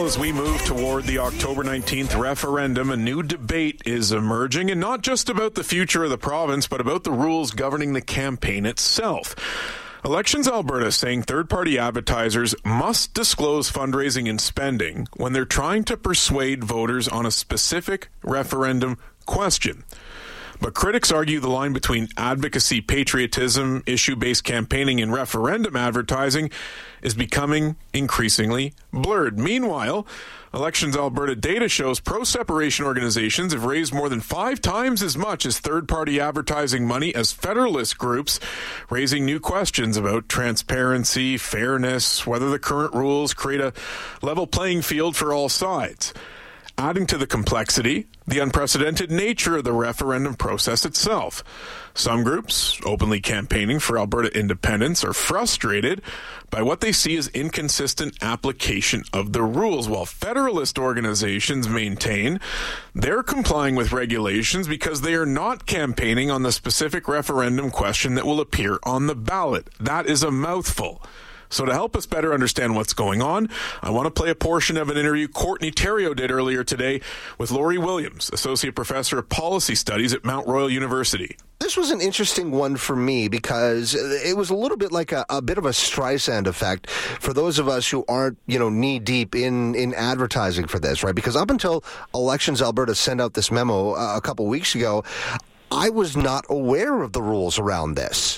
Well, as we move toward the October 19th referendum, a new debate is emerging, and not just about the future of the province, but about the rules governing the campaign itself. Elections Alberta is saying third-party advertisers must disclose fundraising and spending when they're trying to persuade voters on a specific referendum question. But critics argue the line between advocacy, patriotism, issue-based campaigning, and referendum advertising is becoming increasingly blurred. Meanwhile, Elections Alberta data shows pro-separation organizations have raised more than 5 times as much as third-party advertising money as Federalist groups, raising new questions about transparency, fairness, whether the current rules create a level playing field for all sides. Adding to the complexity, the unprecedented nature of the referendum process itself. Some groups, openly campaigning for Alberta independence, are frustrated by what they see as inconsistent application of the rules, while Federalist organizations maintain they're complying with regulations because they are not campaigning on the specific referendum question that will appear on the ballot. That is a mouthful. So to help us better understand what's going on, I want to play a portion of an interview Courtney Theriault did earlier today with Laurie Williams, Associate Professor of Policy Studies at Mount Royal University. This was an interesting one for me because it was a little bit like a bit of a Streisand effect for those of us who aren't, knee deep in advertising for this, right? Because up until Elections Alberta sent out this memo a couple weeks ago, I was not aware of the rules around this.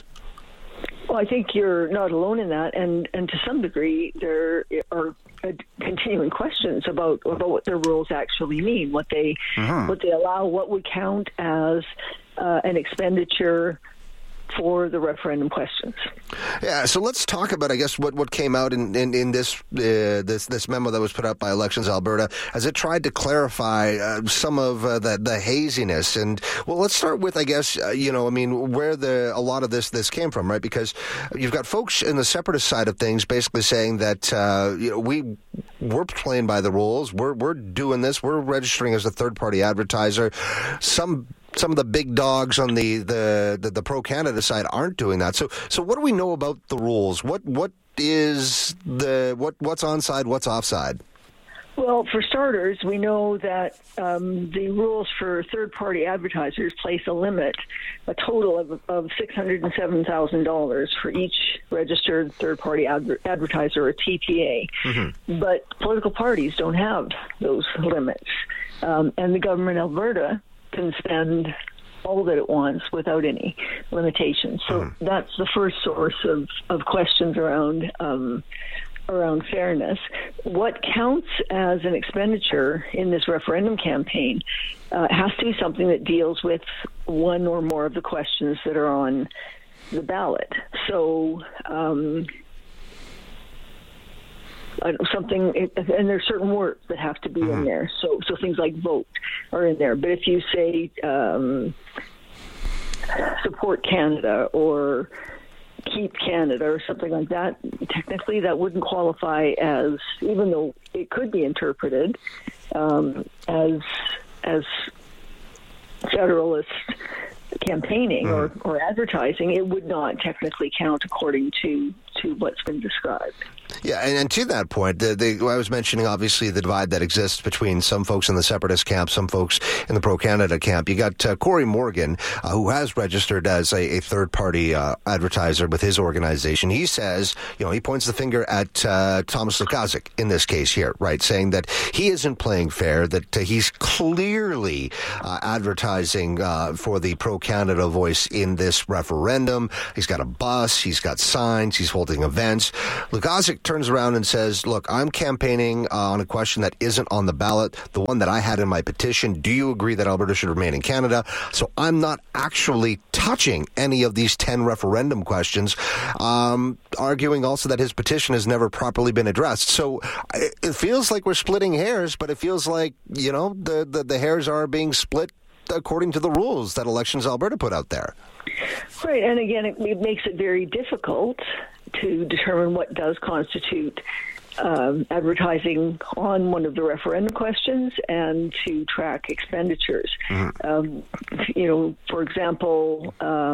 Well, I think you're not alone in that, and to some degree, there are continuing questions about what their rules actually mean, what they allow, what would count as an expenditure for the referendum questions. Yeah, so let's talk about, I guess, what came out in this memo that was put out by Elections Alberta as it tried to clarify some of the haziness. And, well, let's start with, I guess, where a lot of this came from, right? Because you've got folks in the separatist side of things basically saying that, we're playing by the rules, we're doing this, we're registering as a third-party advertiser. Some of the big dogs on the pro-Canada side aren't doing that. So what do we know about the rules? What's onside, what's offside? Well, for starters, we know that the rules for third-party advertisers place a total of $607,000 for each registered third-party advertiser, or TPA. Mm-hmm. But political parties don't have those limits. And the government of Alberta can spend all that it wants without any limitations. So that's the first source of questions around fairness. What counts as an expenditure in this referendum campaign has to be something that deals with one or more of the questions that are on the ballot. So and there's certain words that have to be in there. So things like vote are in there. But if you say support Canada or keep Canada or something like that, technically that wouldn't qualify as, even though it could be interpreted as Federalist campaigning or advertising, it would not technically count according to what's been described. Yeah, and to that point, I was mentioning, obviously, the divide that exists between some folks in the separatist camp, some folks in the pro-Canada camp. You got Corey Morgan, who has registered as a third-party advertiser with his organization. He says, he points the finger at Thomas Lukaszuk in this case here, right, saying that he isn't playing fair, that he's clearly advertising for the pro-Canada voice in this referendum. He's got a bus, he's got signs, he's holding events. Lukaszuk turns around and says, look, I'm campaigning on a question that isn't on the ballot, the one that I had in my petition. Do you agree that Alberta should remain in Canada? So I'm not actually touching any of these 10 referendum questions, arguing also that his petition has never properly been addressed. So it feels like we're splitting hairs, but it feels like, the hairs are being split according to the rules that Elections Alberta put out there. Right, and again, it makes it very difficult to determine what does constitute advertising on one of the referendum questions and to track expenditures. For example,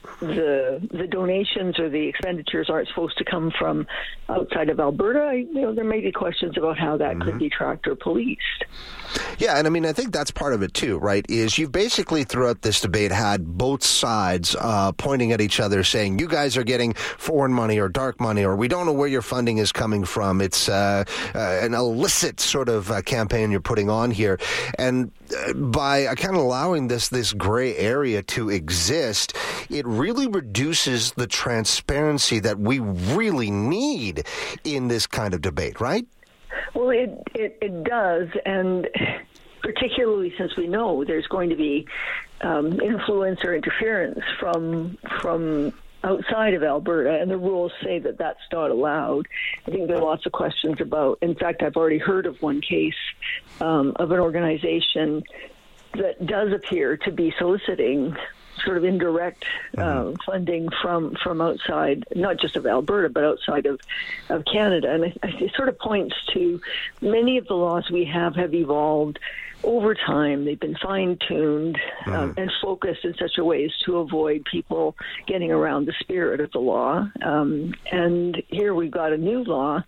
the donations or the expenditures aren't supposed to come from outside of Alberta, there may be questions about how that could be tracked or policed. Yeah, and I mean, I think that's part of it too, right? Is you've basically throughout this debate had both sides pointing at each other saying, you guys are getting foreign money or dark money, or we don't know where your funding is coming from. It's an illicit sort of campaign you're putting on here. And by kind of allowing this gray area to exist, it really reduces the transparency that we really need in this kind of debate, right? Well, it does, and particularly since we know there's going to be influence or interference from outside of Alberta, and the rules say that that's not allowed. I think there are lots of questions about. In fact, I've already heard of one case of an organization that does appear to be soliciting sort of indirect funding from outside, not just of Alberta, but outside of Canada. And it sort of points to many of the laws we have evolved over time. They've been fine-tuned and focused in such a way as to avoid people getting around the spirit of the law. And here we've got a new law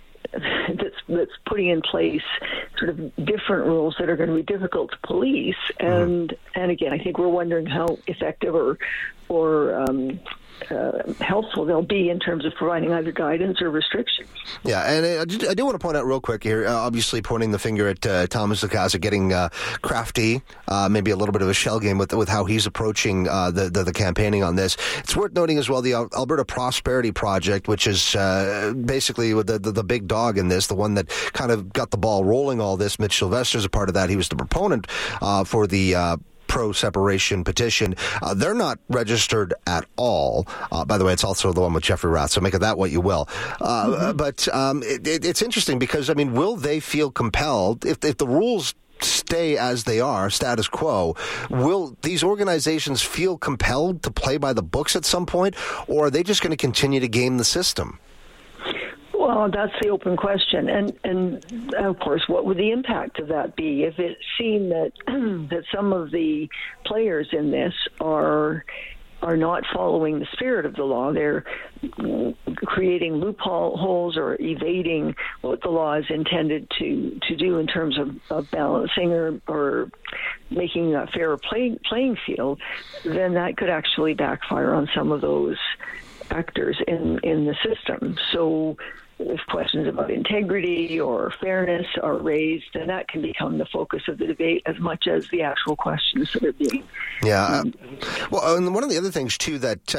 that's putting in place sort of different rules that are going to be difficult to police. And again, I think we're wondering how effective or helpful they'll be in terms of providing either guidance or restrictions. Yeah, and I do want to point out real quick here, obviously pointing the finger at Thomas Lacasa getting crafty, maybe a little bit of a shell game with how he's approaching the campaigning on this. It's worth noting as well the Alberta Prosperity Project, which is basically the big dog in this, the one that kind of got the ball rolling all this. Mitch Sylvester's a part of that. He was the proponent for the pro-separation petition. They're not registered at all. By the way, it's also the one with Jeffrey Rath, so make of that what you will. But it's interesting because, I mean, will they feel compelled, if the rules stay as they are, status quo, will these organizations feel compelled to play by the books at some point, or are they just going to continue to game the system? Well, that's the open question, and of course, what would the impact of that be if it seemed that that some of the players in this are not following the spirit of the law? They're creating loopholes or evading what the law is intended to do in terms of balancing or making a fairer playing field. Then that could actually backfire on some of those actors in the system. So if questions about integrity or fairness are raised, then that can become the focus of the debate as much as the actual questions that are being. Yeah. Well, and one of the other things, too, that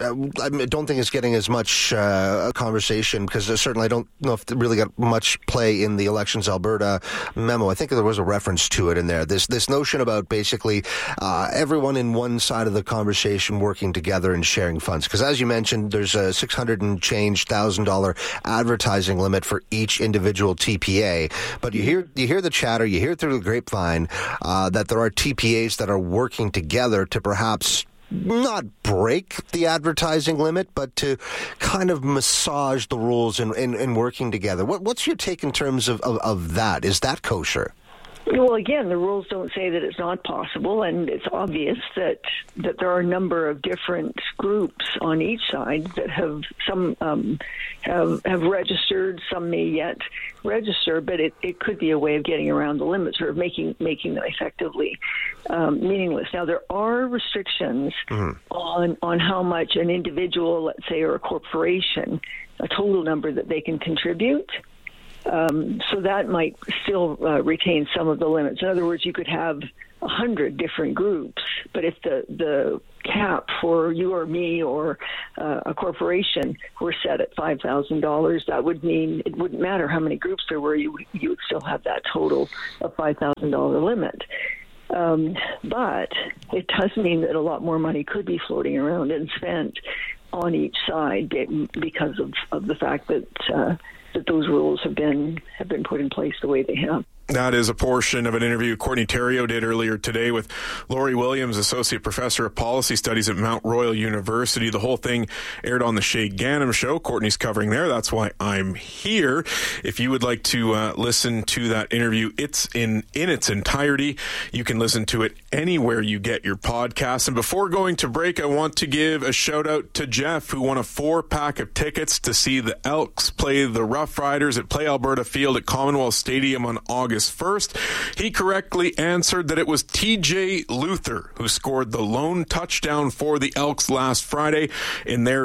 I don't think is getting as much conversation, because certainly I don't know if it really got much play in the Elections Alberta memo. I think there was a reference to it in there. This notion about basically everyone in one side of the conversation working together and sharing funds. Because as you mentioned, there's a $600 and change $1,000 advertising limit for each individual TPA, but you hear the chatter, you hear through the grapevine that there are TPAs that are working together to perhaps not break the advertising limit, but to kind of massage the rules in working together. What's your take in terms of that? Is that kosher? Well, again, the rules don't say that it's not possible, and it's obvious that there are a number of different groups on each side that have registered. Some may yet register, but it could be a way of getting around the limits or making them effectively meaningless. Now, there are restrictions on how much an individual, let's say, or a corporation, a total number that they can contribute. So that might still retain some of the limits. In other words, you could have 100 different groups, but if the cap for you or me or a corporation were set at $5,000, that would mean it wouldn't matter how many groups there were, you would still have that total of $5,000 limit. But it does mean that a lot more money could be floating around and spent on each side because of the fact that those rules have been put in place the way they have. That is a portion of an interview Courtney Theriault did earlier today with Laurie Williams, Associate Professor of Policy Studies at Mount Royal University. The whole thing aired on the Shay Ganem Show. Courtney's covering there. That's why I'm here. If you would like to listen to that interview, it's in its entirety. You can listen to it anywhere you get your podcasts. And before going to break, I want to give a shout out to Jeff, who won a 4-pack of tickets to see the Elks play the Rough Riders at Play Alberta Field at Commonwealth Stadium on August 1st. He correctly answered that it was TJ Luther who scored the lone touchdown for the Elks last Friday in their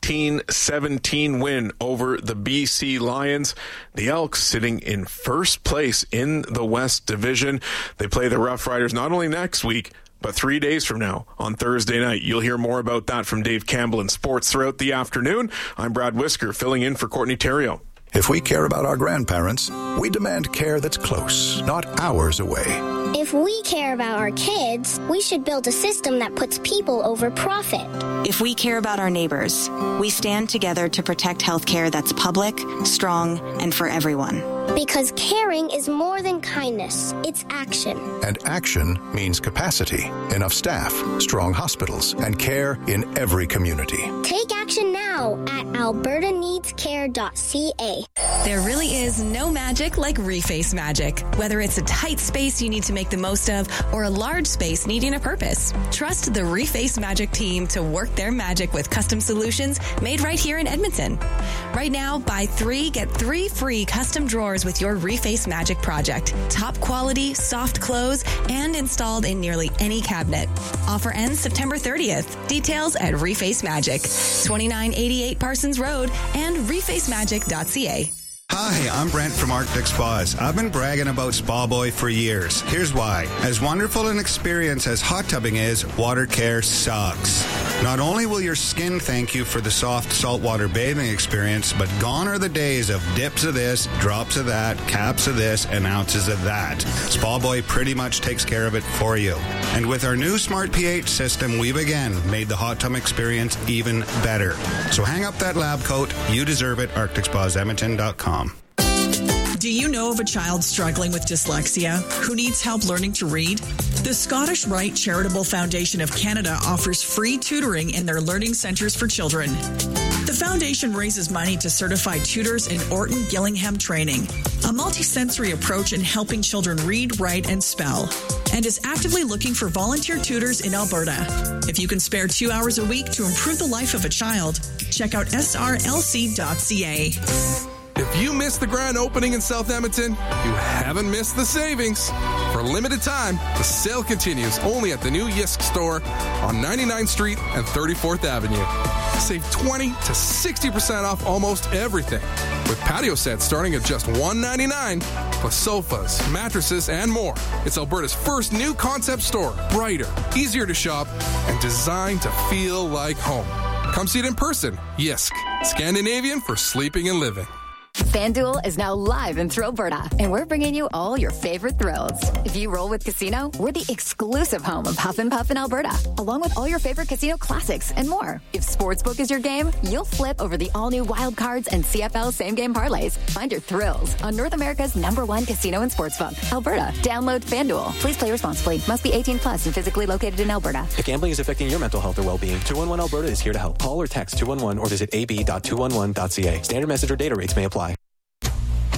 1917 win over the BC Lions. The Elks sitting in first place in the West Division. They play the Rough Riders not only next week, but 3 days from now on Thursday night. You'll hear more about that from Dave Campbell in sports throughout the afternoon. I'm Brad Whisker, filling in for Courtney Theriault. If we care about our grandparents, we demand care that's close, not hours away. If we care about our kids, we should build a system that puts people over profit. If we care about our neighbors, we stand together to protect healthcare that's public, strong, and for everyone. Because caring is more than kindness, it's action. And action means capacity, enough staff, strong hospitals, and care in every community. Take action now at albertaneedscare.ca. There really is no magic like Reface magic. Whether it's a tight space you need to make the most of or a large space needing a purpose, trust the Reface magic team to work their magic with custom solutions made right here in Edmonton. Right now, buy 3, get 3 free custom drawers with your Reface magic project. Top quality, soft close, and installed in nearly any cabinet. Offer ends September 30th. Details at Reface Magic, 2988 Parsons Road and refacemagic.ca. Hi, I'm Brent from Arctic Spas. I've been bragging about Spa Boy for years. Here's why. As wonderful an experience as hot tubbing is, water care sucks. Not only will your skin thank you for the soft saltwater bathing experience, but gone are the days of dips of this, drops of that, caps of this, and ounces of that. Spa Boy pretty much takes care of it for you. And with our new Smart pH system, we've again made the hot tub experience even better. So hang up that lab coat. You deserve it. ArcticSpasEdmonton.com. Do you know of a child struggling with dyslexia who needs help learning to read? The Scottish Rite Charitable Foundation of Canada offers free tutoring in their learning centres for children. The foundation raises money to certify tutors in Orton Gillingham training, a multisensory approach in helping children read, write, and spell, and is actively looking for volunteer tutors in Alberta. If you can spare 2 hours a week to improve the life of a child, check out srlc.ca. If you missed the grand opening in South Edmonton, you haven't missed the savings. For a limited time, the sale continues only at the new Yisk store on 99th Street and 34th Avenue. Save 20 to 60% off almost everything, with patio sets starting at just $199, plus sofas, mattresses, and more. It's Alberta's first new concept store, brighter, easier to shop, and designed to feel like home. Come see it in person. Yisk, Scandinavian for sleeping and living. FanDuel is now live in Thrillberta, and we're bringing you all your favorite thrills. If you roll with Casino, we're the exclusive home of Huff and Puff in Alberta, along with all your favorite casino classics and more. If Sportsbook is your game, you'll flip over the all-new Wild Cards and CFL same-game parlays. Find your thrills on North America's #1 casino and sportsbook, Alberta. Download FanDuel. Please play responsibly. Must be 18 plus and physically located in Alberta. If gambling is affecting your mental health or well-being, 211 Alberta is here to help. Call or text 211 or visit ab.211.ca. Standard message or data rates may apply.